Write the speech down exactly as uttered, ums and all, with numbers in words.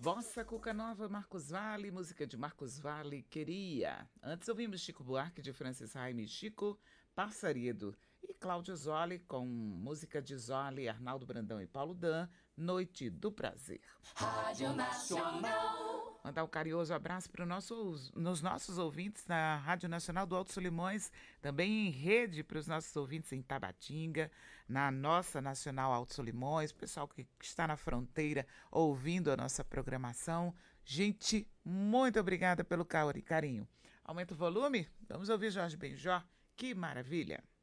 Bossa Cuca Nova, Marcos Valle, música de Marcos Valle, Queria. Antes ouvimos Chico Buarque de Francis Raime e Chico, Passaredo. E Cláudio Zoli com música de Zoli, Arnaldo Brandão e Paulo Dan, Noite do Prazer. Rádio Nacional. Mandar um carinhoso abraço para nossos, nos nossos ouvintes na Rádio Nacional do Alto Solimões, também em rede para os nossos ouvintes em Tabatinga, na nossa Nacional Alto Solimões, pessoal que está na fronteira ouvindo a nossa programação. Gente, muito obrigada pelo carinho. Aumenta o volume? Vamos ouvir Jorge Benjor. Que maravilha!